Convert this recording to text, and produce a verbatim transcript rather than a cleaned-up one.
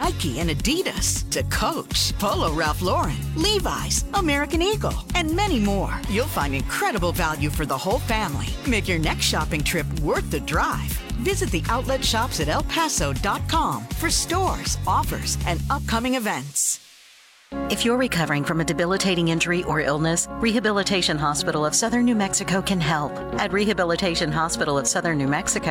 Nike and Adidas to Coach, Polo Ralph Lauren, Levi's, American Eagle, and many more. You'll find incredible value for the whole family. Make your next shopping trip worth the drive. Visit the outlet shops at el paso dot com for stores, offers, and upcoming events. If you're recovering from a debilitating injury or illness, Rehabilitation Hospital of Southern New Mexico can help. At Rehabilitation Hospital of Southern New Mexico,